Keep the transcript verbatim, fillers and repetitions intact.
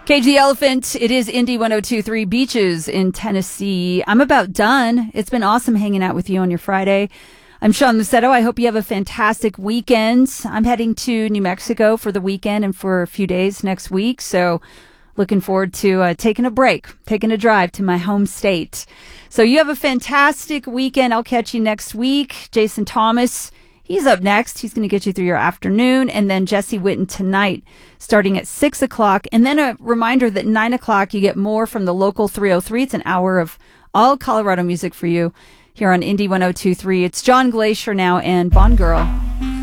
Cage the Elephant, it is Indy one oh two point three Beaches in Tennessee. I'm about done. It's been awesome hanging out with you on your Friday. I'm Sean Lucetto. I hope you have a fantastic weekend. I'm heading to New Mexico for the weekend and for a few days next week. So looking forward to uh, taking a break, taking a drive to my home state. So you have a fantastic weekend. I'll catch you next week. Jason Thomas, he's up next. He's going to get you through your afternoon. And then Jesse Witten tonight, starting at six o'clock. And then a reminder that nine o'clock, you get more from the local three oh three. It's an hour of all Colorado music for you here on Indy one oh two point three. It's John Glacier now and Bond Girl.